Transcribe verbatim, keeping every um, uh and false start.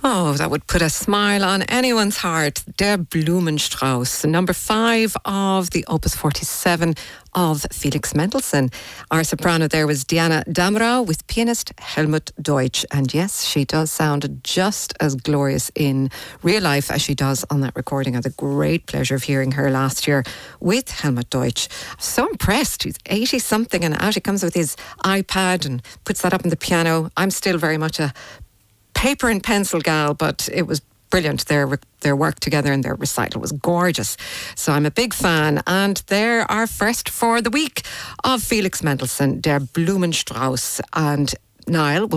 Oh, that would put a smile on anyone's heart. Der Blumenstrauß, number five of the Opus forty-seven of Felix Mendelssohn. Our soprano there was Diana Damrau with pianist Helmut Deutsch. And yes, she does sound just as glorious in real life as she does on that recording. I had the great pleasure of hearing her last year with Helmut Deutsch. I'm so impressed. He's eighty something and out he comes with his iPad and puts that up on the piano. I'm still very much a paper and pencil gal, but it was brilliant. Their their work together and their recital was gorgeous. So I'm a big fan. And they're our first for the week of Felix Mendelssohn, Der Blumenstrauß. And Niall will